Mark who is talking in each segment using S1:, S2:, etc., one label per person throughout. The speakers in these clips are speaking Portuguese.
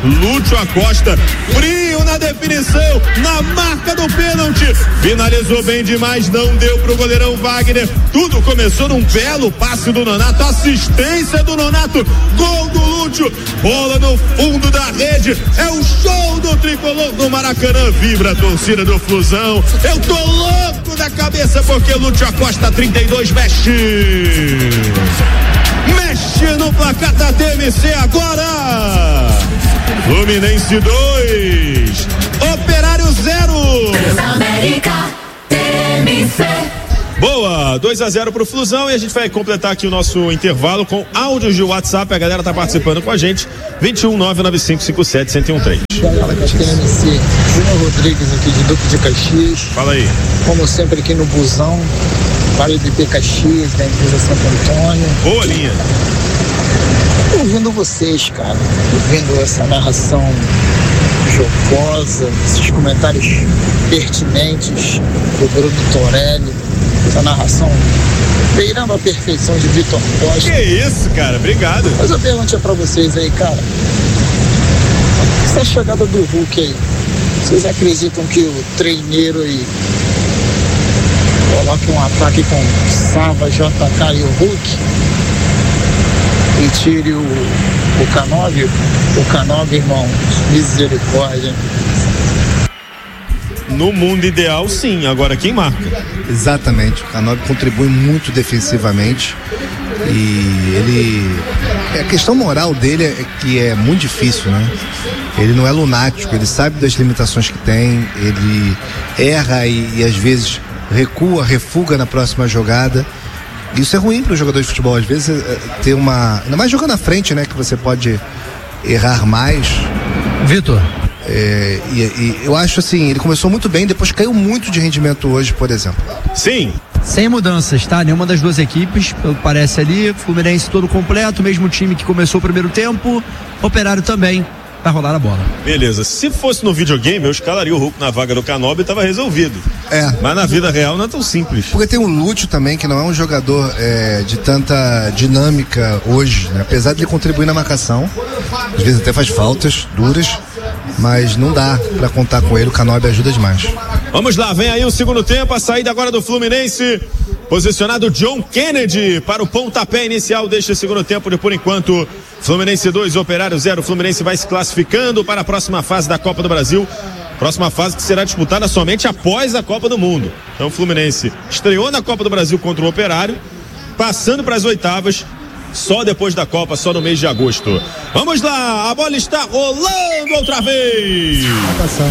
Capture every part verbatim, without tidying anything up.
S1: Lúcio Acosta, frio na definição, na marca do pênalti, finalizou bem demais, não deu pro goleirão Wagner. Tudo começou num belo passe do Nonato, assistência do Nonato, gol do Lúcio, bola no fundo da rede, é o show do tricolor do Maracanã, vibra a torcida do Flusão. Eu tô louco da cabeça porque Lúcio Acosta trinta e dois mexe. Mexe no placar da T M C agora. Fluminense dois, Operário zero.
S2: América, T M C.
S1: Boa, dois a zero pro Flusão, e a gente vai completar aqui o nosso intervalo com áudios de WhatsApp. A galera tá participando com a gente. vinte e um, nove nove cinco cinco sete, um zero um três.
S3: Fala, T M C. Júnior Rodrigues aqui de Duque de Caxias.
S1: Fala aí.
S3: Como sempre aqui no busão, Vale do Ipê Caxias, da empresa Santo Antônio.
S1: Boa linha.
S3: Ouvindo vocês, cara, ouvindo essa narração jocosa, esses comentários pertinentes do Bruno Torelli, essa narração beirando a perfeição de Vitor Costa.
S1: Que isso, cara, obrigado.
S3: Mas a pergunta é pra vocês aí, cara, essa chegada do Hulk aí, vocês acreditam que o treineiro aí coloque um ataque com Sava, J K e o Hulk e tire o, o Canóbio? O Canóbio, irmão, misericórdia.
S1: No mundo ideal, sim. Agora, quem marca?
S4: Exatamente. O Canóbio contribui muito defensivamente e ele... A questão moral dele é que é muito difícil, né? Ele não é lunático, ele sabe das limitações que tem, ele erra e, e às vezes recua, refuga na próxima jogada. Isso é ruim para o jogador de futebol, às vezes é, ter uma... Ainda mais jogando na frente, né? Que você pode errar mais.
S5: Vitor.
S4: É, e, e eu acho assim, ele começou muito bem, depois caiu muito de rendimento hoje, por exemplo.
S1: Sim.
S5: Sem mudanças, tá? Nenhuma das duas equipes, pelo que parece ali. Fluminense todo completo, mesmo time que começou o primeiro tempo. Operário também. Vai rolar a bola.
S1: Beleza. Se fosse no videogame, eu escalaria o Hulk na vaga do Canóbio e tava resolvido.
S4: É.
S1: Mas na vida real não é tão simples.
S4: Porque tem o Lúcio também, que não é um jogador é, de tanta dinâmica hoje, né? Apesar de ele contribuir na marcação, às vezes até faz faltas duras, mas não dá pra contar com ele. O Canóbio ajuda demais.
S1: Vamos lá, vem aí o segundo tempo, a saída agora do Fluminense. Posicionado John Kennedy para o pontapé inicial deste segundo tempo. De por enquanto, Fluminense dois, Operário zero. Fluminense vai se classificando para a próxima fase da Copa do Brasil. Próxima fase que será disputada somente após a Copa do Mundo. Então o Fluminense estreou na Copa do Brasil contra o Operário, passando para as oitavas só depois da Copa, só no mês de agosto. Vamos lá, a bola está rolando outra vez.
S4: Vai passar.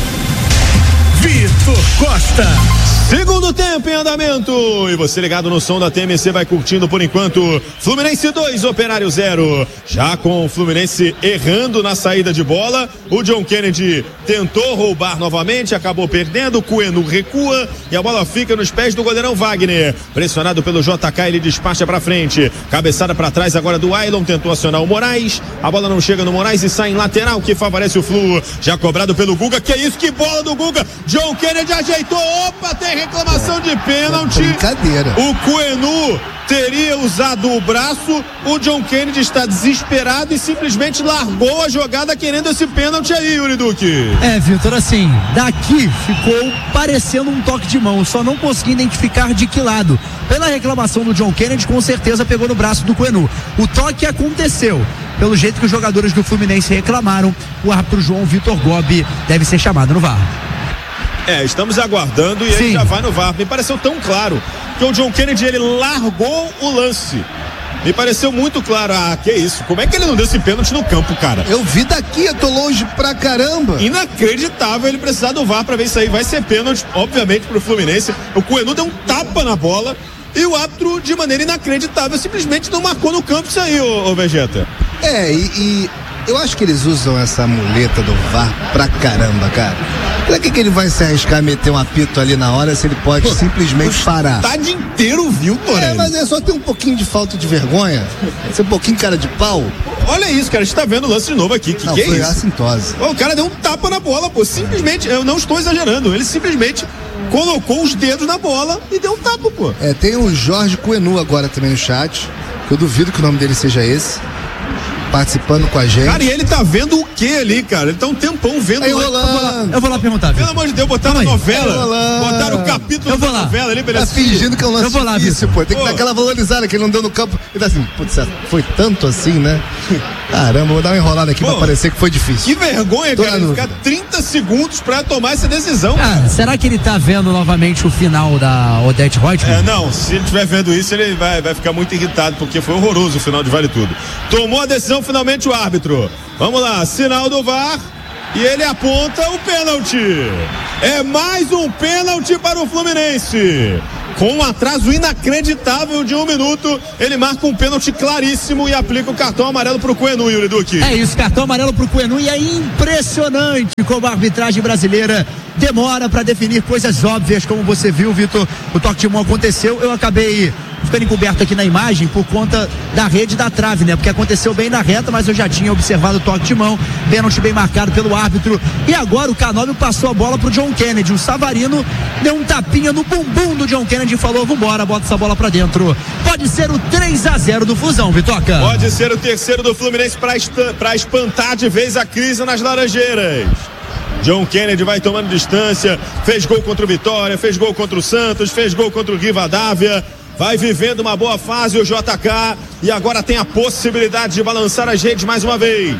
S1: Vitor Costa. Segundo tempo em andamento, e você ligado no som da T M C vai curtindo por enquanto. Fluminense dois, Operário zero. Já com o Fluminense errando na saída de bola, o John Kennedy tentou roubar novamente, acabou perdendo, o Coenu recua e a bola fica nos pés do goleirão Wagner. Pressionado pelo J K, ele despacha pra frente, cabeçada pra trás agora do Ailon, tentou acionar o Moraes, a bola não chega no Moraes e sai em lateral, que favorece o Flu. Já cobrado pelo Guga, que isso, que bola do Guga, John Kennedy ajeitou, opa, tem reclamação de pênalti.
S4: Brincadeira.
S1: O Coenu teria usado o braço, o John Kennedy está desesperado e simplesmente largou a jogada querendo esse pênalti aí, Yuri Duque.
S5: É, Vitor, assim, daqui ficou parecendo um toque de mão, só não consegui identificar de que lado. Pela reclamação do John Kennedy, com certeza pegou no braço do Coenu. O toque aconteceu. Pelo jeito que os jogadores do Fluminense reclamaram, o árbitro João Vitor Gobi deve ser chamado no V A R.
S1: É, estamos aguardando e
S5: Sim.
S1: ele já vai no V A R. Me pareceu tão claro que o John Kennedy, ele largou o lance. Me pareceu muito claro. Ah, que isso. Como é que ele não deu esse pênalti no campo, cara?
S4: Eu vi daqui, eu tô longe pra caramba.
S1: Inacreditável ele precisar do V A R pra ver isso aí. Vai ser pênalti, obviamente, pro Fluminense. O Coenu deu um tapa na bola e o árbitro, de maneira inacreditável, simplesmente não marcou no campo isso aí, ô, ô Vegeta.
S4: É, e, e eu acho que eles usam essa muleta do V A R pra caramba, cara. Pra que que ele vai se arriscar a meter um apito ali na hora se ele pode Pô, simplesmente parar?
S1: O estádio inteiro viu, Torelli.
S4: É, mas é só ter um pouquinho de falta de vergonha, ser um pouquinho cara de pau.
S1: Olha isso, cara, a gente tá vendo o lance de novo aqui. Que
S4: não,
S1: que é
S4: foi
S1: isso?
S4: assintose.
S1: O cara deu um tapa na bola, pô, simplesmente, eu não estou exagerando, ele simplesmente colocou os dedos na bola e deu um tapa, pô.
S4: É, tem o Jorge Coenu agora também no chat, que eu duvido que o nome dele seja esse. participando com a gente.
S1: Cara, e ele tá vendo o que ali, cara? Ele tá um tempão vendo.
S4: Aí,
S1: lá.
S5: Eu vou lá, eu vou lá perguntar,
S1: Pelo
S5: Vitor.
S1: amor de Deus, botaram a novela. Botaram o capítulo
S5: Eu vou
S1: da
S5: lá.
S1: novela ali,
S4: Tá
S1: beleza?
S4: fingindo que é um lance
S5: Eu vou lá,
S4: difícil, pô. Tem que
S1: Pô.
S4: dar aquela valorizada que ele não deu no campo. Ele tá assim, putz, foi tanto assim, né? Caramba, vou dar uma enrolada aqui
S1: Pô.
S4: pra parecer que foi difícil.
S1: Que vergonha,
S4: Tô
S1: cara,
S4: na
S1: ele
S4: dúvida.
S1: ficar trinta segundos pra tomar essa decisão.
S5: Ah, será que ele tá vendo novamente o final da Odete Reutemann?
S1: É, não, se ele estiver vendo isso, ele vai, vai ficar muito irritado, porque foi horroroso o final de Vale Tudo. Tomou a decisão finalmente o árbitro. Vamos lá, sinal do V A R e ele aponta o pênalti. É mais um pênalti para o Fluminense. Com um atraso inacreditável de um minuto, ele marca um pênalti claríssimo e aplica o cartão amarelo pro Coenu, Yuri Duque.
S5: É isso, cartão amarelo pro Coenu, e é impressionante como a arbitragem brasileira demora para definir coisas óbvias, como você viu, Vitor. O toque de mão aconteceu, eu acabei ficando encoberto aqui na imagem por conta da rede da trave, né? Porque aconteceu bem na reta, mas eu já tinha observado o toque de mão, pênalti bem marcado pelo árbitro. E agora o Canóbio passou a bola pro John Kennedy. O Savarino deu um tapinha no bumbum do John Kennedy e falou: vambora, bota essa bola pra dentro. Pode ser o três a zero do Flusão, Vitoca.
S1: Pode ser o terceiro do Fluminense pra, esta, pra espantar de vez a crise nas Laranjeiras. John Kennedy vai tomando distância, fez gol contra o Vitória, fez gol contra o Santos, fez gol contra o Rivadavia. Vai vivendo uma boa fase o J K e agora tem a possibilidade de balançar as redes mais uma vez.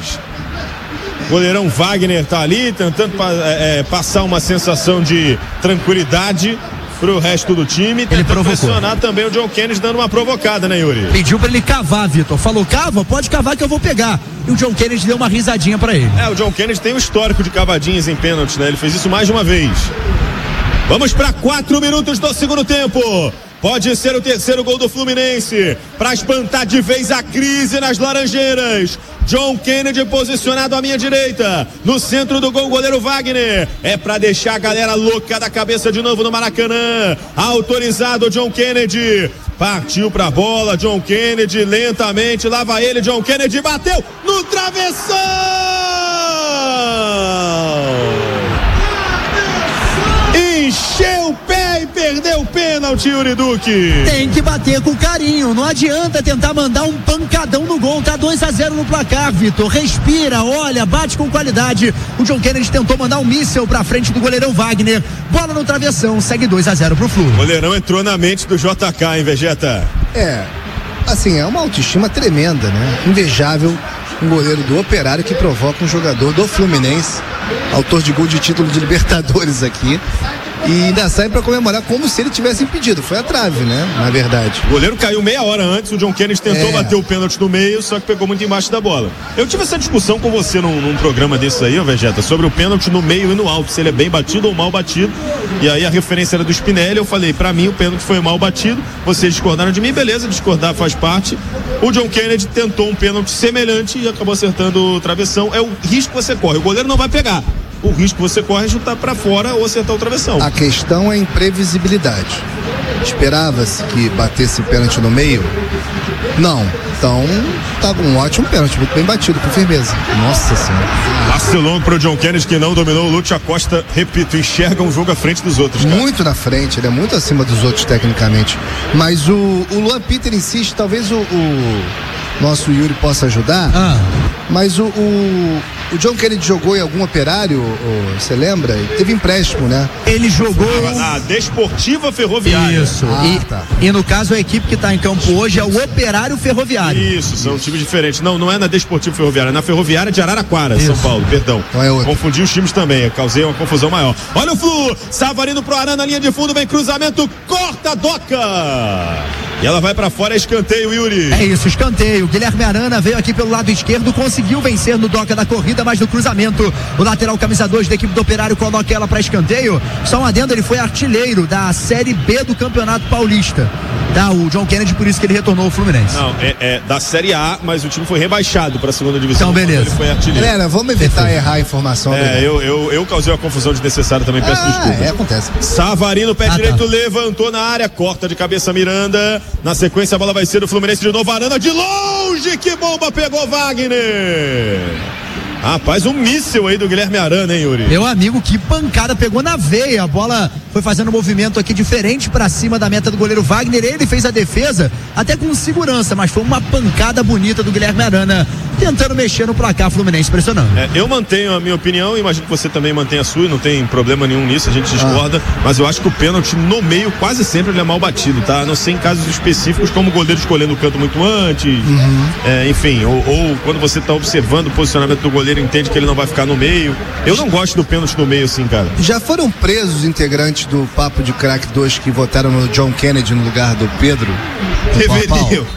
S1: O goleirão Wagner tá ali tentando é, é, passar uma sensação de tranquilidade pro resto do time.
S5: Ele
S1: tentando
S5: provocou.
S1: pressionar também o John Kennedy, dando uma provocada, né, Yuri?
S5: Pediu pra ele cavar, Vitor. Falou: cava, pode cavar que eu vou pegar. E o John Kennedy deu uma risadinha pra ele.
S1: É, o John Kennedy tem um histórico de cavadinhas em pênalti, né? Ele fez isso mais de uma vez. Vamos para quatro minutos do segundo tempo. Pode ser o terceiro gol do Fluminense para espantar de vez a crise nas Laranjeiras. John Kennedy posicionado à minha direita. No centro do gol, o goleiro Wagner. É para deixar a galera louca da cabeça de novo no Maracanã. Autorizado John Kennedy. Partiu pra bola, John Kennedy lentamente. Lá vai ele, John Kennedy bateu no travessão. Encheu o pé e perdeu o pênalti, Yuri Duque.
S5: Tem que bater com carinho, não adianta tentar mandar um pancadão no gol. Tá dois a zero no placar, Vitor. Respira, olha, bate com qualidade. O John Kennedy tentou mandar um míssel pra frente do goleirão Wagner. Bola no travessão, segue dois a zero pro Flu.
S1: O goleirão entrou na mente do J K, hein, Vegeta?
S4: É, assim, é uma autoestima tremenda, né? Invejável. Um goleiro do Operário que provoca um jogador do Fluminense, autor de gol de título de Libertadores aqui, e ainda sai pra comemorar como se ele tivesse impedido. Foi a trave, né? Na verdade.
S1: O goleiro caiu meia hora antes, o John Kennedy tentou
S4: É.
S1: bater o pênalti no meio, só que pegou muito embaixo da bola. Eu tive essa discussão com você num, num programa desse aí, ó, Vegeta, sobre o pênalti no meio e no alto, se ele é bem batido ou mal batido. E aí a referência era do Spinelli, eu falei, pra mim o pênalti foi mal batido, vocês discordaram de mim, beleza, discordar faz parte. O John Kennedy tentou um pênalti semelhante e acabou acertando o travessão. É o risco que você corre, o goleiro não vai pegar. O risco que você corre é chutar pra fora ou acertar o travessão.
S4: A questão é imprevisibilidade. Esperava-se que batesse pênalti no meio? Não. Então, tá um ótimo pênalti, muito bem batido, com firmeza. Nossa Senhora.
S1: Vacilou pro John Kennedy que não dominou. O Lúcio Acosta, repito, enxerga um jogo à frente dos outros, cara.
S4: Muito na frente, ele é muito acima dos outros tecnicamente. Mas o, o Luan Peter insiste, talvez o, o nosso Yuri possa ajudar.
S5: Ah.
S4: Mas o, o, o John Kennedy jogou em algum Operário, você lembra? Ele teve empréstimo, né?
S5: Ele jogou.
S1: A Desportiva Ferroviária.
S5: Isso.
S4: Ah,
S5: e,
S4: tá.
S5: e no caso a equipe que tá em campo hoje é o Operário Ferroviário.
S1: Isso, são times diferentes. Não, não é na Desportiva Ferroviária, é na Ferroviária de Araraquara,
S5: Isso.
S1: São Paulo, perdão.
S4: Então é outro.
S1: Confundi os times também, eu causei uma confusão maior. Olha o Flu, Savarino pro Arana, na linha de fundo, vem cruzamento, corta a Doca. E ela vai pra fora, é escanteio, Yuri.
S5: É isso, escanteio. Guilherme Arana veio aqui pelo lado esquerdo, conseguiu vencer no doca da corrida, mas no cruzamento, o lateral camisa dois da equipe do Operário coloca ela para escanteio. Só um adendo, ele foi artilheiro da Série B do Campeonato Paulista. Tá, o John Kennedy, por isso que ele retornou ao Fluminense.
S1: Não, é, é da Série A, mas o time foi rebaixado pra segunda divisão.
S5: Então, beleza.
S1: Ele foi artilheiro.
S4: Galera, vamos evitar
S5: Perfeito.
S4: errar a informação.
S1: É,
S4: dele.
S1: eu, eu, eu causei uma confusão desnecessária também, peço
S4: Ah,
S1: desculpas.
S4: é, acontece.
S1: Savarino, pé
S5: Ah,
S1: direito,
S5: tá.
S1: levantou na área, corta de cabeça Miranda. Na sequência, a bola vai ser do Fluminense de novo. Arana de longe, que bomba pegou Wagner. Rapaz, um míssil aí do Guilherme Arana, hein, Yuri?
S5: Meu amigo, que pancada, pegou na veia. A bola foi fazendo um movimento aqui diferente pra cima da meta do goleiro Wagner. Ele fez a defesa até com segurança, mas foi uma pancada bonita do Guilherme Arana tentando mexer no placar, Fluminense pressionando.
S1: É, eu mantenho a minha opinião, imagino que você também mantém a sua e não tem problema nenhum nisso, a gente discorda, ah. mas eu acho que o pênalti no meio quase sempre ele é mal batido, tá? A não ser em casos específicos, como o goleiro escolhendo o canto muito antes, uhum. é, enfim, ou, ou quando você tá observando o posicionamento do goleiro, entende que ele não vai ficar no meio. Eu não gosto do pênalti no meio assim, cara.
S4: Já foram presos os integrantes do Papo de Crack dois que votaram no John Kennedy no lugar do Pedro?
S1: Deveriam.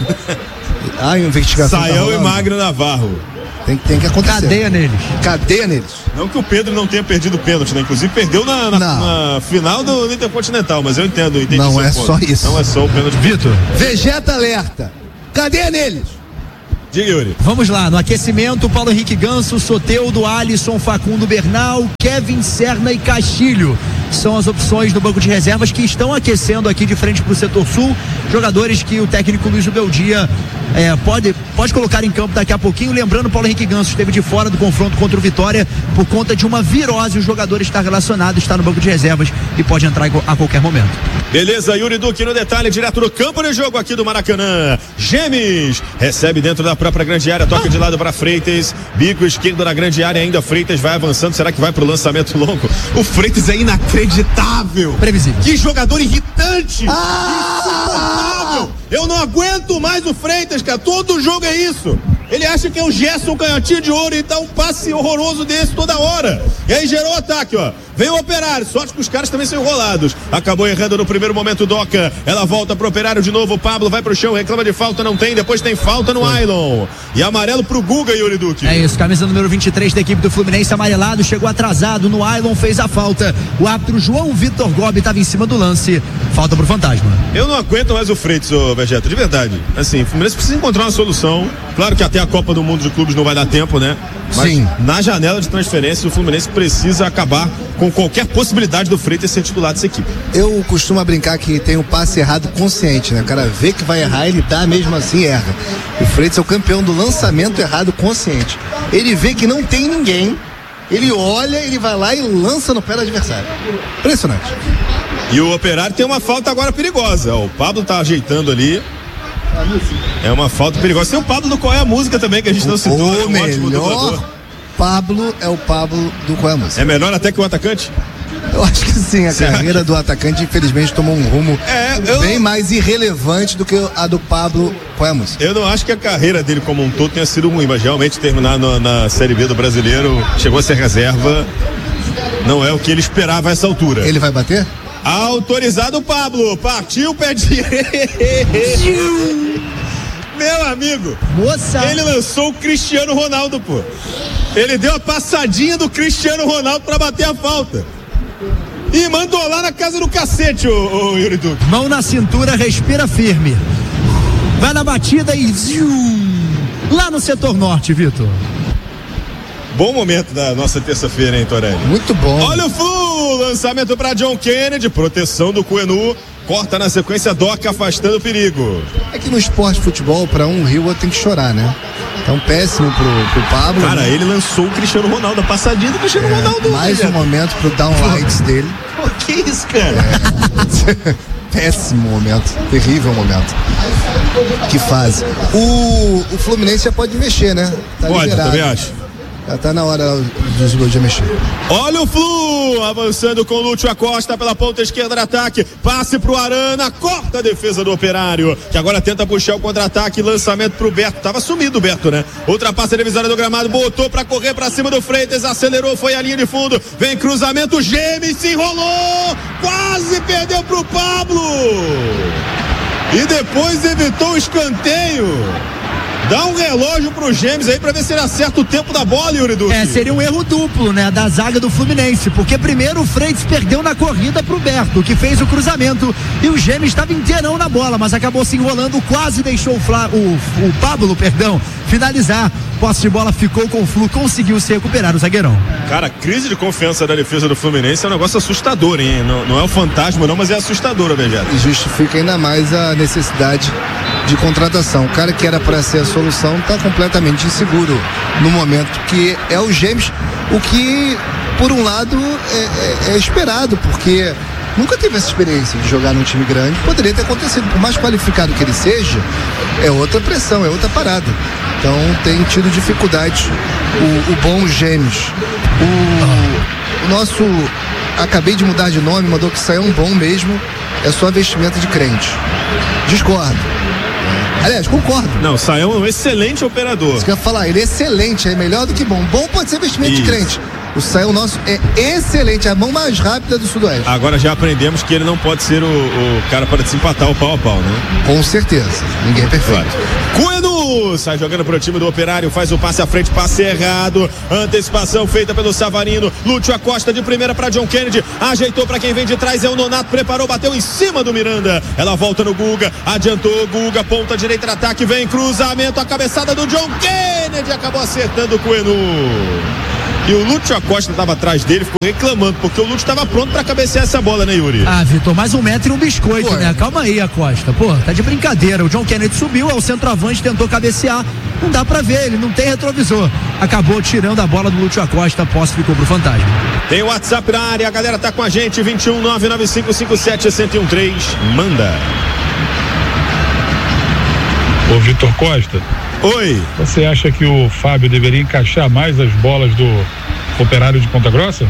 S4: Ah, a investigação.
S1: Saião tá e Magno Navarro.
S4: Tem, tem que acontecer.
S5: Cadeia neles.
S4: Cadeia neles.
S1: Não que o Pedro não tenha perdido o pênalti, né? Inclusive perdeu na, na, na final do Intercontinental, mas eu entendo. Eu entendi
S4: não é
S1: ponto.
S4: Só isso.
S1: Não é só o pênalti.
S5: Vitor.
S4: Vegeta alerta. Cadeia neles.
S1: Diga, Yuri.
S5: Vamos lá, no aquecimento, Paulo Henrique Ganso, Soteldo, Alisson, Facundo Bernal, Kevin Serna e Castilho. São as opções do banco de reservas que estão aquecendo aqui de frente para o setor sul. Jogadores que o técnico Luiz Beldia é, pode, pode colocar em campo daqui a pouquinho. Lembrando, Paulo Henrique Ganso esteve de fora do confronto contra o Vitória por conta de uma virose. O jogador está relacionado, está no banco de reservas e pode entrar a qualquer momento.
S1: Beleza, Yuri Duque no detalhe, direto do campo de jogo aqui do Maracanã. Gemes recebe dentro da própria grande área, toca de lado para Freitas, bico esquerdo na grande área, ainda Freitas vai avançando, será que vai pro lançamento longo? O Freitas é inacreditável.
S5: Previsível.
S1: Que jogador irritante.
S4: Ah!
S1: Insuportável. Eu não aguento mais o Freitas, cara, todo jogo é isso. Ele acha que é o Gerson Canhotinho de Ouro e dá um passe horroroso desse toda hora. E aí gerou o ataque, ó. Vem o Operário, sorte que os caras também são enrolados. Acabou errando no primeiro momento o Doca. Ela volta pro Operário de novo. O Pablo vai pro chão, reclama de falta, não tem. Depois tem falta no Ailon. E amarelo pro Guga, Yuri Duque.
S5: É isso, camisa número vinte e três da equipe do Fluminense, amarelado, chegou atrasado no Ailon, fez a falta. O árbitro João Vitor Gobi estava em cima do lance. Falta pro Fantasma.
S1: Eu não aguento mais o Freitas, ô Vegeta, de verdade. Assim, o Fluminense precisa encontrar uma solução. Claro que até a Copa do Mundo de Clubes não vai dar tempo, né? Mas
S4: sim,
S1: na janela de transferência o Fluminense precisa acabar com qualquer possibilidade do Freitas ser titular dessa equipe.
S4: Eu costumo brincar que tem um passe errado consciente, né? O cara vê que vai errar, ele dá, mesmo assim erra. O Freitas é o campeão do lançamento errado consciente. Ele vê que não tem ninguém, ele olha, ele vai lá e lança no pé do adversário. Impressionante.
S1: E o Operário tem uma falta agora perigosa. O Pablo tá ajeitando ali. É uma falta perigosa. Tem o Pablo do Qual é a Música também, que a gente não citou.
S4: O
S1: é um
S4: melhor Pablo é o Pablo do Qual é a Música.
S1: É melhor até que o atacante?
S4: Eu acho que sim, a Você carreira acha? do atacante infelizmente tomou um rumo
S1: é, eu...
S4: bem mais irrelevante do que a do Pablo Qual é a Música.
S1: Eu não acho que a carreira dele como um todo tenha sido ruim, mas realmente terminar no, na Série B do Brasileiro, chegou a ser reserva, não é o que ele esperava a essa altura.
S4: Ele vai bater?
S1: Autorizado o Pablo, partiu o pé direito. Meu amigo,
S5: moça,
S1: ele lançou o Cristiano Ronaldo, pô. Ele deu a passadinha do Cristiano Ronaldo pra bater a falta. E mandou lá na casa do cacete, o, o Yuri Duque.
S5: Mão na cintura, respira firme. Vai na batida e zium, lá no setor norte, Vitor.
S1: Bom momento da nossa terça-feira, hein, Torelli?
S4: Muito bom.
S1: Olha o Flu, lançamento para John Kennedy, proteção do Coenu, corta na sequência Doca, afastando o perigo.
S4: É que no esporte futebol, para um rio, tem que chorar, né? Então péssimo pro, pro Pablo.
S1: Cara,
S4: né?
S1: ele lançou o Cristiano Ronaldo, a passadinha do Cristiano
S4: é,
S1: Ronaldo.
S4: Mais um momento pro downlights dele.
S1: Pô, que isso, cara?
S4: É. Péssimo momento, terrível momento. Que fase. O, o Fluminense já pode mexer, né? Tá
S1: pode,
S4: liberado.
S1: também acho.
S4: Já tá na hora de, de mexer.
S1: Olha o Flu, avançando com o Lúcio Acosta pela ponta esquerda do ataque, passe pro Arana, corta a defesa do Operário, que agora tenta puxar o contra-ataque, lançamento pro Beto, tava sumido o Beto, né? Outra passe divisória do gramado, botou pra correr pra cima do Freitas, acelerou, foi a linha de fundo, vem cruzamento, Gemes se enrolou, quase perdeu pro Pablo, e depois evitou o escanteio. Dá um relógio pro Gêmeos aí pra ver se ele acerta o tempo da bola, Yuri Duque.
S5: É, seria um erro duplo, né, da zaga do Fluminense, porque primeiro o Freitas perdeu na corrida pro Berto, que fez o cruzamento, e o Gêmeos estava inteirão na bola, mas acabou se enrolando, quase deixou o, Flá, o, o Pablo, perdão, finalizar. Posse de bola ficou com o Flu, conseguiu se recuperar o zagueirão.
S1: Cara, a crise de confiança da defesa do Fluminense é um negócio assustador, hein? Não, não é o fantasma não, mas é assustador, Vegeta.
S4: E justifica ainda mais a necessidade de contratação. O cara que era para ser a solução está completamente inseguro no momento, que é o Gêmeos, o que por um lado é, é, é esperado, porque nunca teve essa experiência de jogar num time grande. Poderia ter acontecido, por mais qualificado que ele seja, é outra pressão, é outra parada. Então tem tido dificuldade o, o bom Gêmeos. O, o nosso, acabei de mudar de nome, mandou que saiu um bom mesmo, é só vestimenta de crente. Discordo. Aliás, concordo.
S1: Não, o Saião é um excelente operador.
S4: Isso que eu ia falar, ele é excelente, é melhor do que bom. Bom pode ser vestimento
S1: Isso.
S4: de crente. O Saião nosso é excelente, é a mão mais rápida do Sudoeste.
S1: Agora já aprendemos que ele não pode ser o, o cara para desempatar o pau a pau, né?
S4: Com certeza, ninguém é perfeito.
S1: Coenu sai jogando pro time do Operário, faz o passe à frente, passe errado, antecipação feita pelo Savarino, Lúcio Acosta de primeira para John Kennedy, ajeitou para quem vem de trás, é o Nonato, preparou, bateu em cima do Miranda, ela volta no Guga, adiantou, Guga, ponta direita de ataque, vem cruzamento, a cabeçada do John Kennedy, acabou acertando o Coenu. E o Lúcio Acosta estava atrás dele, ficou reclamando, porque o Lúcio estava pronto para cabecear essa bola, né, Yuri?
S5: Ah, Vitor, mais um metro e um biscoito, Pô, né? Calma aí, Acosta. Pô, tá de brincadeira. O John Kennedy subiu, é o centroavante, tentou cabecear. Não dá pra ver, ele não tem retrovisor. Acabou tirando a bola do Lúcio Acosta, a posse ficou pro Fantasma.
S1: Tem o WhatsApp na área, a galera tá com a gente, vinte e um nove nove cinco cinco sete zero um três, manda.
S6: Ô, Vitor Costa.
S1: Oi.
S6: Você acha que o Fábio deveria encaixar mais as bolas do Operário de Ponta Grossa?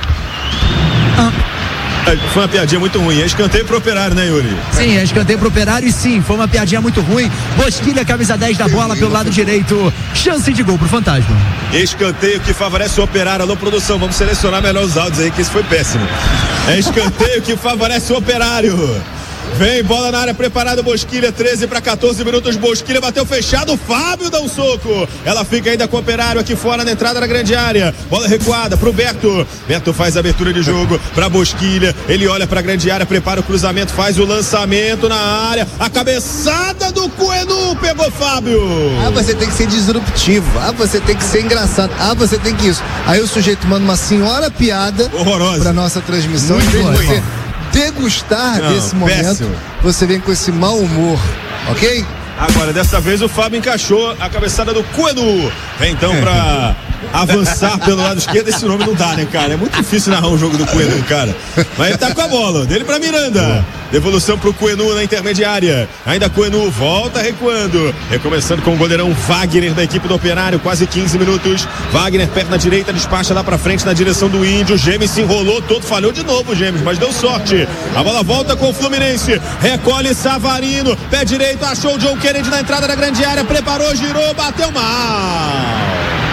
S5: Ah.
S1: Foi uma piadinha muito ruim. É escanteio pro Operário, né, Yuri?
S5: Sim, é escanteio pro Operário e sim, foi uma piadinha muito ruim. Bosquilha, camisa dez da bola pelo lado direito. Chance de gol pro Fantasma.
S1: Escanteio que favorece o Operário. Alô, produção, vamos selecionar melhor os áudios aí, que esse foi péssimo. É escanteio que favorece o Operário. Vem, bola na área, preparado, Bosquilha, treze para quatorze minutos, Bosquilha bateu fechado, Fábio dá um soco, ela fica ainda com o Operário aqui fora na entrada da grande área, bola recuada pro Berto, Berto faz a abertura de jogo pra Bosquilha, ele olha pra grande área, prepara o cruzamento, faz o lançamento na área, a cabeçada do Coenu, pegou Fábio.
S4: Ah, você tem que ser disruptivo, ah, você tem que ser engraçado, ah, você tem que isso. Aí o sujeito manda uma senhora piada
S1: horrorosa
S4: pra nossa transmissão, em vez de você degustar Não, desse momento, péssimo. Você vem com esse mau humor, ok?
S1: Agora, dessa vez o Fábio encaixou a cabeçada do Coenu. Vem então pra avançar pelo lado esquerdo. Esse nome não dá, né, cara? É muito difícil narrar um jogo do Coenu, cara. Mas ele tá com a bola, dele pra Miranda. Devolução pro Coenu na intermediária. Ainda Coenu volta recuando. Recomeçando com o goleirão Wagner da equipe do Operário. Quase quinze minutos. Wagner, perna direita, despacha lá pra frente na direção do Índio. Gêmeos se enrolou todo, falhou de novo, Gêmeos, mas deu sorte. A bola volta com o Fluminense. Recolhe Savarino. Pé direito, achou o John Kennedy na entrada da grande área. Preparou, girou, bateu mal.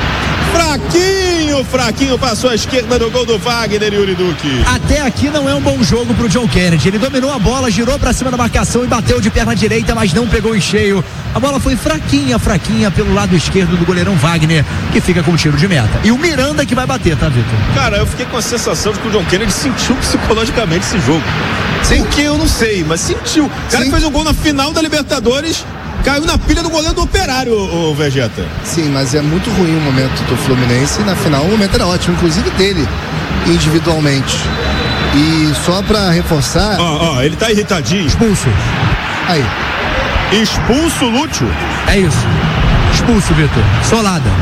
S1: Fraquinho, fraquinho, passou à esquerda do gol do Wagner, Yuri Duque.
S5: Até aqui não é um bom jogo pro John Kennedy. Ele dominou a bola, girou pra cima da marcação e bateu de perna direita, mas não pegou em cheio. A bola foi fraquinha, fraquinha pelo lado esquerdo do goleirão Wagner, que fica com tiro de meta. E o Miranda que vai bater, tá, Vitor?
S1: Cara, eu fiquei com a sensação de que o John Kennedy sentiu psicologicamente esse jogo. Sim. Porque eu não sei, mas sentiu. O cara Sim. fez um gol na final da Libertadores, caiu na pilha do goleiro do Operário, o Vegeta.
S4: Sim, mas é muito ruim o momento do Fluminense. Na final o momento era ótimo, inclusive dele, individualmente. E só pra reforçar...
S1: Ó, ó, ele tá irritadinho.
S5: Expulso.
S4: Aí.
S1: Expulso, Lúcio?
S5: É isso. Expulso, Vitor. Solada.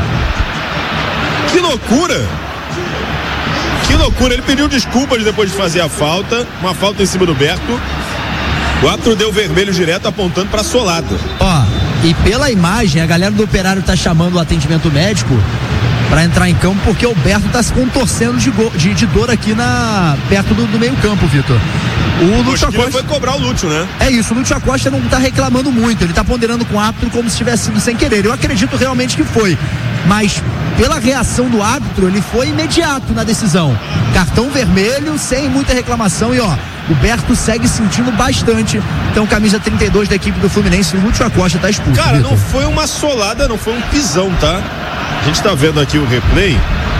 S1: Que loucura! Que loucura. Ele pediu desculpas depois de fazer a falta. Uma falta em cima do Berto. O árbitro deu vermelho direto apontando pra Solada.
S5: Ó, e pela imagem, a galera do Operário tá chamando o atendimento médico pra entrar em campo, porque o Berto tá se contorcendo de, go, de, de dor aqui na, perto do, do meio campo, Vitor. O Lúcio Acosta
S1: foi cobrar o Lúcio, né?
S5: É isso, o Lúcio Acosta não tá reclamando muito, ele tá ponderando com o árbitro como se tivesse sido sem querer. Eu acredito realmente que foi, mas pela reação do árbitro, ele foi imediato na decisão. Cartão vermelho, sem muita reclamação, e ó, o Berto segue sentindo bastante. Então, camisa trinta e dois da equipe do Fluminense, o Lúcio Acosta tá expulso.
S1: Cara,
S5: Vitor.
S1: Não foi uma solada, não foi um pisão, tá? A gente tá vendo aqui o replay.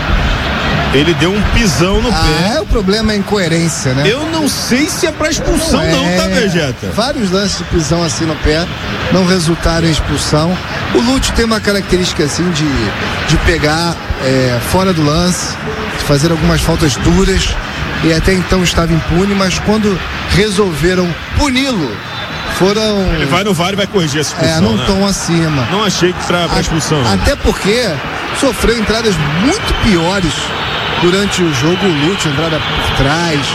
S1: Ele deu um pisão no
S4: ah,
S1: pé.
S4: É, o problema é a incoerência, né?
S1: Eu não sei se é pra expulsão, não, é... não, tá, Vegeta?
S4: Vários lances de pisão assim no pé não resultaram em expulsão. O Lúcio tem uma característica assim de, de pegar é, fora do lance, de fazer algumas faltas duras, e até então estava impune, mas quando resolveram puni-lo, foram...
S1: Ele vai no V A R e vai corrigir essa expulsão,
S4: É, não
S1: né?
S4: tão acima.
S1: Não achei que pra, pra expulsão.
S4: A, até porque sofreu entradas muito piores durante o jogo. O Lúcio, entrada por trás,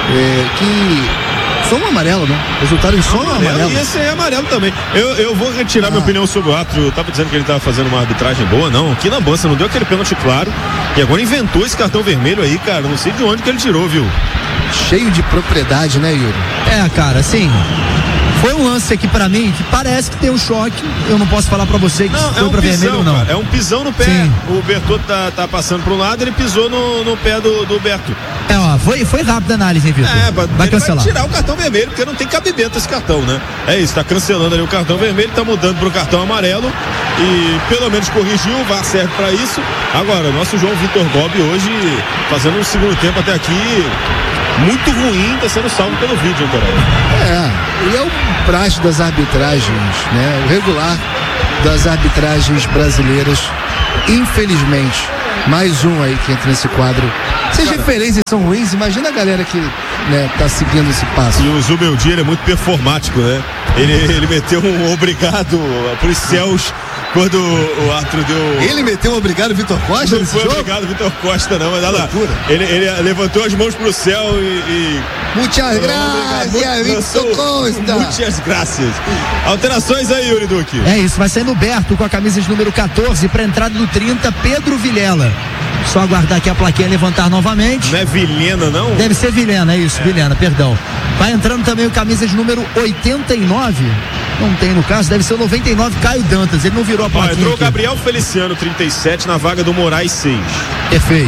S4: é, que só um amarelo, né? Resultado em só um amarelo.
S1: E esse é amarelo também. Eu, eu vou retirar ah. minha opinião sobre o árbitro. Eu tava dizendo que ele tava fazendo uma arbitragem boa, não. Aqui na Bança não deu aquele pênalti claro. E agora inventou esse cartão vermelho aí, cara. Não sei de onde que ele tirou, viu?
S4: Cheio de propriedade, né, Yuri?
S5: É, cara, assim. Foi um lance aqui pra mim que parece que tem um choque. Eu não posso falar pra você que
S1: não,
S5: foi
S1: é um
S5: pra
S1: pisão,
S5: vermelho ou não.
S1: Cara, é um pisão no pé. Sim. O Bertotto tá, tá passando pro lado, ele pisou no, no pé do, do Berto.
S5: É, ó, foi, foi rápida a análise, hein, Vitor?
S1: É, vai cancelar. Vai tirar o cartão vermelho, porque não tem cabimento esse cartão, né? É isso, tá cancelando ali o cartão vermelho, tá mudando pro cartão amarelo e pelo menos corrigiu, o V A R serve pra isso. Agora, o nosso João Vitor Gobi hoje fazendo um segundo tempo até aqui muito ruim, tá sendo salvo pelo vídeo, cara.
S4: É, e é o praxe das arbitragens, né? O regular das arbitragens brasileiras, infelizmente. Mais um aí que entra nesse quadro. Se as referências são ruins, imagina a galera que, né, tá seguindo esse passo.
S1: E o Zubeldia, ele é muito performático, né? Ele, ele meteu um obrigado pros céus quando o árbitro deu...
S4: Ele meteu um obrigado Vitor Costa?
S1: Não foi jogo? Obrigado Vitor Costa, não, mas olha, ele, ele levantou as mãos pro céu e... e...
S4: Muitas graças, Vitor Costa!
S1: Muitas graças. Alterações aí, Yuri Duque.
S5: É isso, vai saindo o Berto com a camisa de número catorze pra entrada do trinta, Pedro Vilela. Só aguardar aqui a plaquinha levantar novamente.
S1: Não é Vilhena, não?
S5: Deve ser Vilhena, é isso, é. Vilhena, perdão. Vai entrando também o camisa de número oitenta e nove. Não tem no caso, deve ser o noventa e nove, Caio Dantas. Ele não virou a plaquinha.
S1: Ó, entrou
S5: aqui.
S1: o Gabriel Feliciano, trinta e sete, na vaga do Moraes seis.
S5: Perfeito.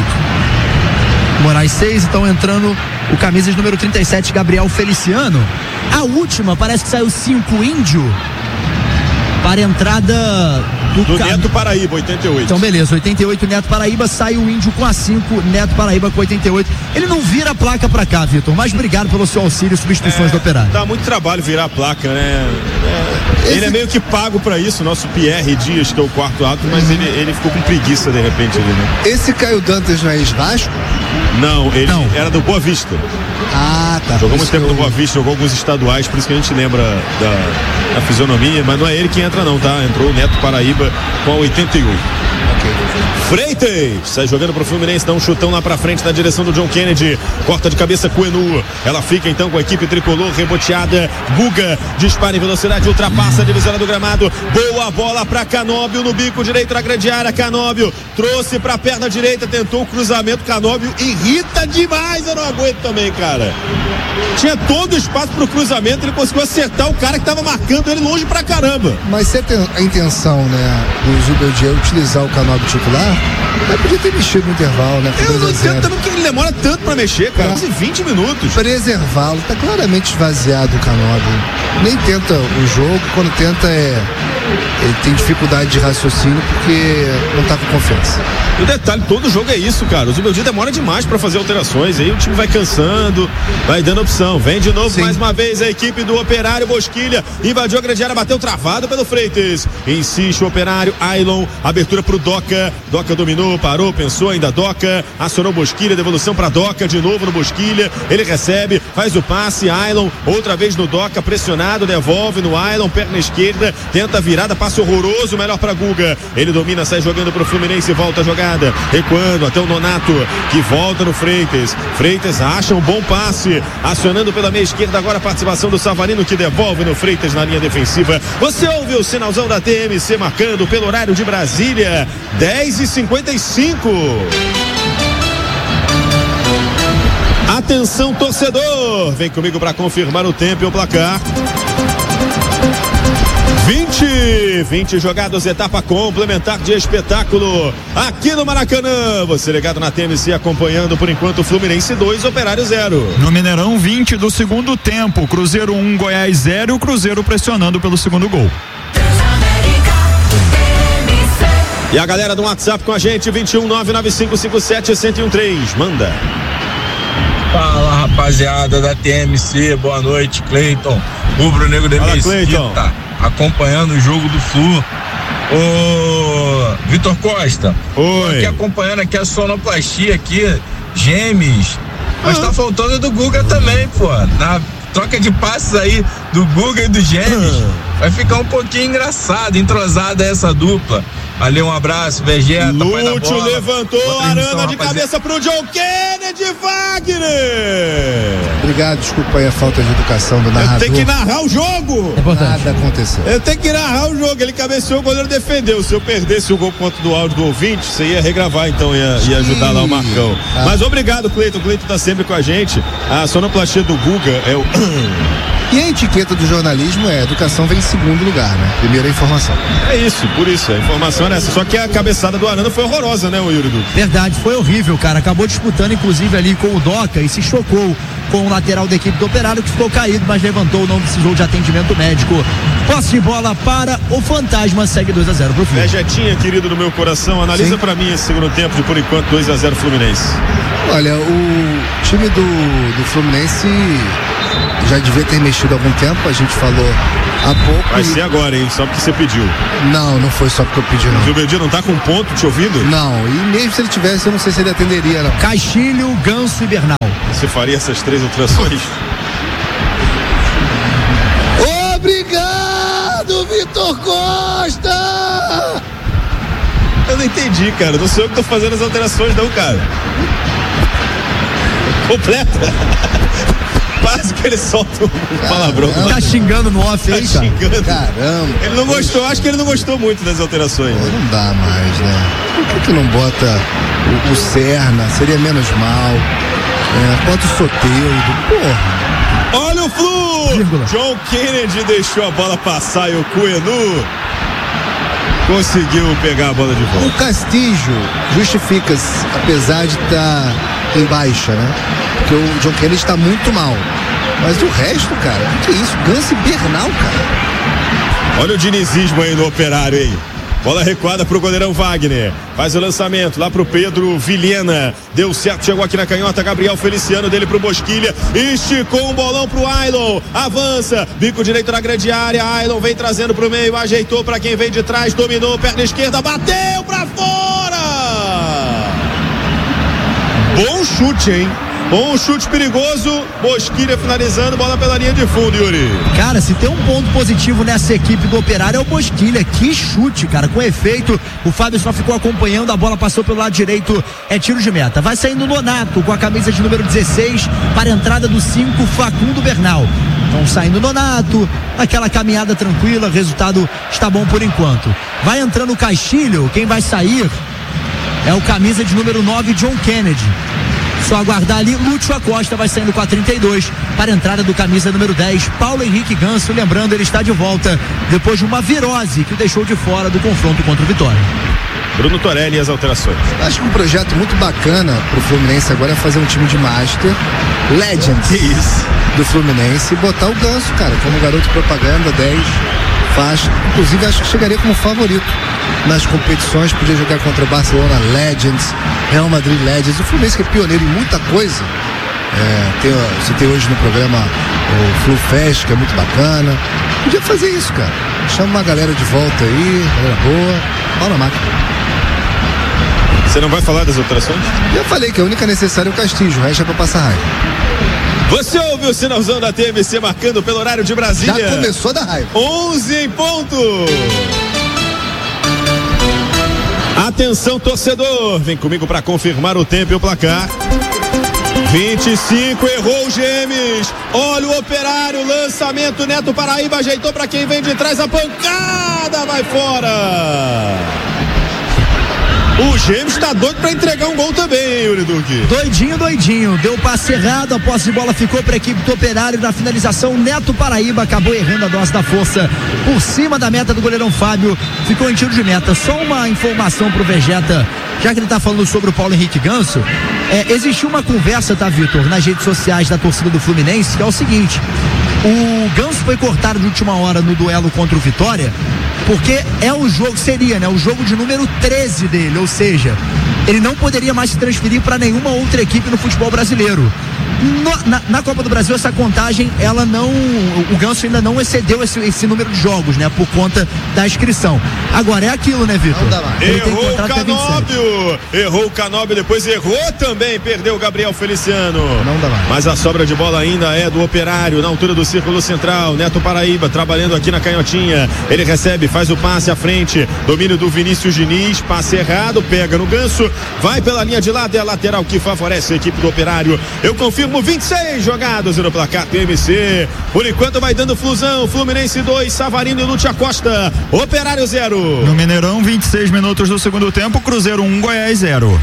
S5: Moraes seis, então entrando o camisa de número trinta e sete, Gabriel Feliciano. A última, parece que saiu cinco, Índio. Para a entrada do,
S1: do
S5: cam...
S1: Neto Paraíba, oitenta e oito.
S5: Então beleza, oitenta e oito Neto Paraíba, sai o Índio com a cinco, Neto Paraíba com oitenta e oito. Ele não vira a placa pra cá, Vitor, mas obrigado pelo seu auxílio e substituições
S1: é,
S5: do Operário.
S1: Dá muito trabalho virar a placa, né? É, Esse... Ele é meio que pago pra isso, nosso Pierre Dias, que é o quarto árbitro, mas uhum. ele, ele ficou com preguiça de repente ali, né?
S4: Esse Caio Dantas não é ex-Vasco?
S1: Não, ele não. Era do Boa Vista.
S4: Ah, tá.
S1: Jogou muito tempo eu... no Boa Vista, jogou alguns estaduais, por isso que a gente lembra da, da fisionomia, mas não é ele que entra não, tá? Entrou o Neto Paraíba com a oitenta e oito. Okay. Freitas sai jogando pro Fluminense, dá um chutão lá pra frente na direção do John Kennedy, corta de cabeça Coenu, ela fica então com a equipe tricolor reboteada, Guga dispara em velocidade, ultrapassa a divisória do gramado, boa bola pra Canóbio no bico direito da grande área, Canóbio trouxe pra perna direita, tentou o cruzamento, Canóbio irrita demais, eu não aguento também, cara. Tinha todo o espaço pro cruzamento, ele conseguiu acertar o cara que tava marcando ele longe pra caramba.
S4: Mas se a intenção, né, do Zubeldia é utilizar o Canóbio titular, mas podia ter mexido no intervalo, né?
S1: Eu não entendo também porque ele demora tanto pra mexer, cara. Quase é. vinte minutos.
S4: Preservá-lo, tá claramente esvaziado o Canóbio. Nem tenta o jogo, quando tenta é. Ele tem dificuldade de raciocínio porque não tá com confiança.
S1: E o detalhe, todo jogo é isso, cara. O Zubeldia demora demais pra fazer alterações. Aí o time vai cansando, vai dando opção. Vem de novo, sim, mais uma vez a equipe do Operário. Bosquilha invadiu a grande área, bateu travado pelo Freitas. Insiste o Operário, Ailon, abertura pro Doca. Doca dominou, parou, pensou, ainda Doca. Acionou Bosquilha, devolução pra Doca, de novo no Bosquilha. Ele recebe, faz o passe, Ailon, outra vez no Doca, pressionado, devolve no Ailon, perna esquerda, tenta virada, passe horroroso, melhor pra Guga. Ele domina, sai jogando pro Fluminense, volta a jogada, recuando até o Nonato, que volta no Freitas. Freitas acha um bom passe, acionando pela meia esquerda agora a participação do Savarino, que devolve no Freitas na linha defensiva. Você ouve o sinalzão da T M C marcando pelo horário de Brasília, dez e cinquenta e cinco. Atenção, torcedor, vem comigo para confirmar o tempo e o placar. vinte, vinte jogados, etapa complementar de espetáculo aqui no Maracanã. Você ligado na T M C acompanhando por enquanto Fluminense dois, Operário zero.
S7: No Mineirão, vinte do segundo tempo, Cruzeiro um, Goiás zero, o Cruzeiro pressionando pelo segundo gol.
S1: E a galera do WhatsApp com a gente, vinte e um, nove nove cinco cinco sete, um zero um três, manda.
S8: Fala, rapaziada da T M C, boa noite, Cleiton, Rubro Negro de Mesquita, acompanhando o jogo do Flu. Ô, Vitor Costa,
S1: oi,
S8: aqui acompanhando aqui a sonoplastia aqui, Gêmeos, mas ah. tá faltando do Guga também, pô, na troca de passes aí do Guga e do Gêmeos, ah. vai ficar um pouquinho engraçado, entrosada essa dupla. Ali um abraço, Vegeta.
S1: Lúcio levantou, Arana de cabeça pro John Kennedy, Wagner.
S4: Obrigado, desculpa aí a falta de educação do narrador.
S1: Tem que narrar o jogo.
S5: É
S4: Nada aconteceu.
S1: Eu tenho que narrar o jogo. Ele cabeceou, o goleiro defendeu. Se eu perdesse o gol por conta do áudio do ouvinte, você ia regravar então, ia, ia ajudar lá o Marcão. Ah. Mas obrigado, Cleiton. O Cleiton tá sempre com a gente. A sonoplastia do Guga é o...
S4: E a etiqueta do jornalismo é: educação vem em segundo lugar, né? Primeiro a informação.
S1: É isso, por isso, a informação era essa. Só que a cabeçada do Arana foi horrorosa, né, o Yuri Duque?
S5: Verdade, foi horrível, cara. Acabou disputando, inclusive, ali com o Doca e se chocou com o lateral da equipe do Operário, que ficou caído, mas levantou, não precisou de atendimento médico. Posse de bola para o Fantasma, segue dois a zero pro Fluminense.
S1: Vegetinha, querido do meu coração, analisa Sim. pra mim esse segundo tempo de, por enquanto, dois a zero Fluminense.
S4: Olha, o time do, do Fluminense já devia ter mexido há algum tempo, a gente falou há pouco.
S1: Vai
S4: e...
S1: ser agora, hein? Só porque você pediu.
S4: Não, não foi só porque eu pedi, não.
S1: O Gilberto não tá com ponto te ouvindo?
S4: Não, e mesmo se ele tivesse, eu não sei se ele atenderia, não.
S5: Castilho, Ganso e Bernal.
S1: Você faria essas três alterações?
S4: Obrigado, Vitor Costa!
S1: Eu não entendi, cara. Não sou eu que tô fazendo as alterações, não, cara. Completa. Quase que ele solta um palavrão.
S5: Tá xingando no off aí,
S1: tá
S5: cara?
S1: Xingando.
S4: Caramba.
S1: Ele não gostou, acho que ele não gostou muito das alterações.
S4: Pô, não dá mais, né? Por que, que não bota o, o Serna? Seria menos mal. É, bota o Soteldo. Porra.
S1: Olha o Flu! Vírgula. John Kennedy deixou a bola passar e o Cuenu conseguiu pegar a bola de volta.
S4: O Castilho justifica-se, apesar de estar tá em baixa, né? Porque o John Kennedy está muito mal. Mas o resto, cara, o que é isso? Ganso e Bernal, cara.
S1: Olha o dinizismo aí no Operário, hein? Bola recuada pro goleirão Wagner. Faz o lançamento lá pro Pedro Vilhena. Deu certo, chegou aqui na canhota. Gabriel Feliciano dele pro Bosquilha. Esticou um bolão pro Ailon. Avança. Bico direito na grande área. Ailon vem trazendo pro meio. Ajeitou pra quem vem de trás. Dominou. Perna esquerda. Bateu pra fora. Bom chute, hein? Bom chute perigoso, Bosquilha finalizando, bola pela linha de fundo, Yuri.
S5: Cara, se tem um ponto positivo nessa equipe do Operário é o Bosquilha, que chute, cara, com efeito, o Fábio só ficou acompanhando, a bola passou pelo lado direito, é tiro de meta. Vai saindo o Nonato com a camisa de número dezesseis para a entrada do cinco, Facundo Bernal. Então saindo o Nonato, aquela caminhada tranquila, resultado está bom por enquanto. Vai entrando o Castilho, quem vai sair é o camisa de número nove, John Kennedy. Só aguardar ali, Lúcio Acosta vai saindo com a trinta e dois para a entrada do camisa número dez, Paulo Henrique Ganso. Lembrando, ele está de volta depois de uma virose que o deixou de fora do confronto contra o Vitória.
S1: Bruno Torelli e as alterações.
S4: Acho que um projeto muito bacana pro Fluminense agora é fazer um time de Master Legends
S1: isso.
S4: do Fluminense e botar o Ganso, cara, como garoto propaganda, dez, faixa. Inclusive, acho que chegaria como favorito nas competições, podia jogar contra o Barcelona Legends, Real Madrid Legends. O Fluminense que é pioneiro em muita coisa. É, tem, você tem hoje no programa o Flu Fest, que é muito bacana. Podia fazer isso, cara. Chama uma galera de volta aí, galera boa, pau na máquina.
S1: Você não vai falar das alterações?
S4: Já falei que a única necessária é o Castilho, o resto é pra passar raiva.
S1: Você ouve o sinalzão da T M C marcando pelo horário de Brasília?
S4: Já começou da raiva.
S1: onze em ponto. Atenção, torcedor, vem comigo para confirmar o tempo e o placar. vinte e cinco, errou o Gêmeos. Olha o Operário, lançamento, Neto Paraíba ajeitou para quem vem de trás, a pancada vai fora. O Gêmeos está doido para entregar um gol também, hein, Yuri Duque?
S5: Doidinho, doidinho. Deu passe errado, a posse de bola ficou para a equipe do Operário. Na finalização, Neto Paraíba acabou errando a dose da força por cima da meta do goleirão Fábio. Ficou em tiro de meta. Só uma informação pro Vegeta, já que ele tá falando sobre o Paulo Henrique Ganso. É, existiu uma conversa, tá, Vitor, nas redes sociais da torcida do Fluminense, que é o seguinte: o Ganso foi cortado de última hora no duelo contra o Vitória, porque é o jogo, seria, né, o jogo de número treze dele, ou seja, ele não poderia mais se transferir para nenhuma outra equipe no futebol brasileiro. No, na, na Copa do Brasil, essa contagem, ela não. O Ganso ainda não excedeu esse, esse número de jogos, né? Por conta da inscrição. Agora é aquilo, né, Vitor?
S1: Errou o Canóbio. Errou o Canóbio, depois errou também. Perdeu o Gabriel Feliciano.
S5: Não dá mais.
S1: Mas a sobra de bola ainda é do Operário, na altura do círculo central. Neto Paraíba trabalhando aqui na canhotinha. Ele recebe, faz o passe à frente. Domínio do Vinícius Diniz. Passe errado, pega no Ganso. Vai pela linha de lado, é a lateral que favorece a equipe do Operário. Eu confirmo vinte e seis jogados no placar T M C. Por enquanto vai dando Flusão. Fluminense dois, Savarino e Lúcia Costa. Operário zero.
S7: No Mineirão, vinte e seis minutos do segundo tempo. Cruzeiro um, Goiás zero.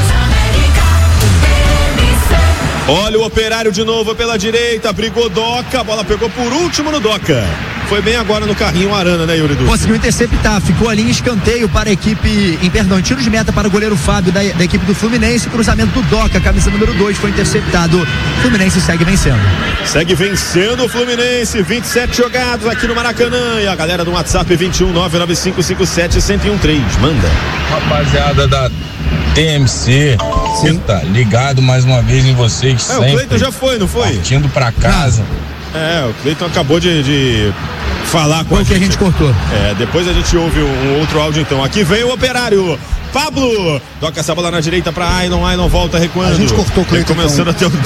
S1: Olha o Operário de novo pela direita, brigou Doca, a bola pegou por último no Doca. Foi bem agora no carrinho Arana, né, Yuri Duque?
S5: Conseguiu interceptar, ficou ali em escanteio para a equipe, em perdão, tiro de meta para o goleiro Fábio da, da equipe do Fluminense, cruzamento do Doca, camisa número dois, foi interceptado. Fluminense segue vencendo.
S1: Segue vencendo o Fluminense, vinte e sete jogados aqui no Maracanã. E a galera do WhatsApp vinte e um, nove nove cinco cinco sete, um zero um três, manda.
S8: Rapaziada da T M C, tá ligado mais uma vez em vocês.
S1: É, o Cleiton já foi, não foi?
S8: Partindo pra casa.
S1: É, o Cleiton acabou de, de falar com
S5: o que a gente cortou.
S1: É, depois a gente ouve um, um outro áudio então. Aqui vem o Operário. Pablo toca essa bola na direita pra Ailon, Ailon volta recuando.
S4: A gente cortou o Cleiton.
S1: Começando
S4: então.
S1: a ter um